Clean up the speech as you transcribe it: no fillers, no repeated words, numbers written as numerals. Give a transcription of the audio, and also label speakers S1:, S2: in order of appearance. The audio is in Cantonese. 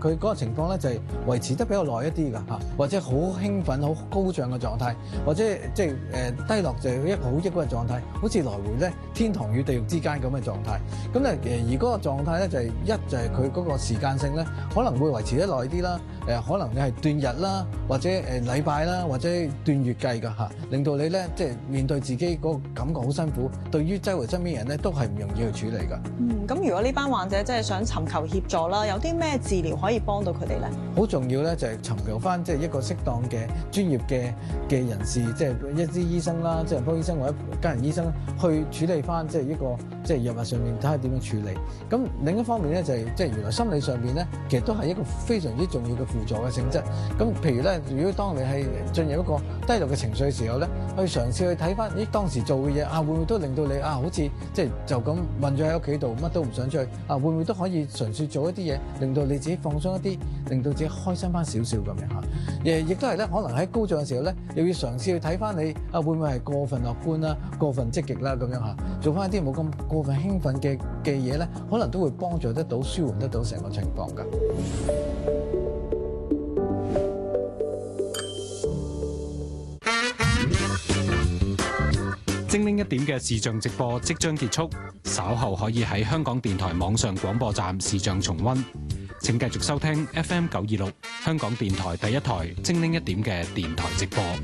S1: 佢嗰個情況咧就係維持得比較耐一啲㗎嚇，或者好興奮、好高漲嘅狀態，或者即係低落就係一個好抑鬱嘅狀態，好似來回咧天堂與地獄之間咁嘅狀態。咁咧而嗰個狀態咧就係就係佢嗰個時間性咧可能會維持得耐啲啦，可能你係斷日啦，或者禮拜啦，或者斷月計㗎嚇，令到你咧即係面對自己嗰個感覺好辛苦，對於周圍身邊人咧都係唔容易去處理㗎。
S2: 咁如果呢班患者即係想尋求協助啦，有啲咩治療可以幫到佢哋咧？
S1: 好重要咧，就係尋求翻即係一個適當嘅專業嘅人士，即係一啲醫生啦，即係科醫生或者家人醫生去處理翻，即係一個即係藥物上面睇下點樣處理。咁另一方面咧，就係即係原來心理上邊咧，其實都係一個非常之重要嘅輔助嘅性質。咁譬如咧，如果當你係進入一個低落嘅情緒嘅時候咧，去嘗試去睇翻咦當時做嘅嘢會唔會都令到你好似即係就咁韞咗喺屋企度，乜都唔想出去會唔會都可以嘗試做一啲嘢，令到你自己放鬆一啲，令到自己開心翻少少咁樣嚇。亦都係咧，可能喺高漲嘅時候咧，又要嘗試去睇翻你會唔會係過分樂觀啦、過分積極啦咁樣嚇，做翻一啲冇咁過分興奮嘅嘢咧，可能都會幫助得到、舒緩得到成個情況㗎。
S3: 精靈一點嘅視像直播即將結束，稍後可以喺香港電台網上廣播站視像重溫。請繼續收聽 FM 926香港電台第一台精靈一點嘅電台直播。